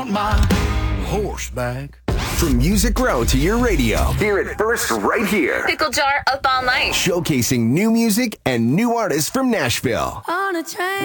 want my horse back. From Music Row to your radio, hear it first right here. Pickle Jar up all night. Showcasing new music and new artists from Nashville. On a train.